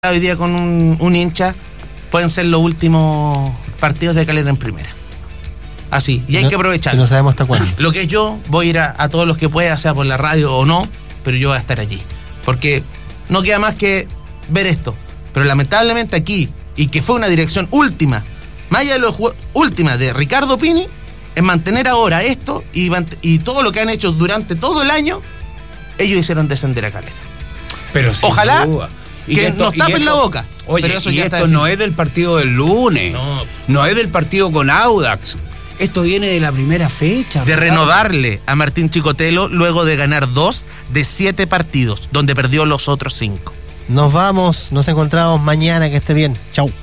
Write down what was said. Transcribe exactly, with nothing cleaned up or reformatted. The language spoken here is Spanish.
hoy día con un, un hincha, pueden ser los últimos partidos de Calera en primera. Así, y hay no, que aprovechar. No sabemos hasta cuándo. Lo que yo voy a ir a, a todos los que pueda, sea por la radio o no, pero yo voy a estar allí. Porque no queda más que ver esto. Pero lamentablemente aquí, y que fue una dirección última, más allá de los última de Ricardo Pini, es mantener ahora esto y, y todo lo que han hecho durante todo el año, ellos hicieron descender a Calera. Pero sin ojalá duda. Y que esto, nos tapen esto, la boca. Oye, pero eso y ya esto no es del partido del lunes, no. no es del partido con Audax. Esto viene de la primera fecha. De ¿verdad? renovarle a Martín Chicotelo luego de ganar dos de siete partidos, donde perdió los otros cinco. Nos vamos, nos encontramos mañana, que esté bien. Chau.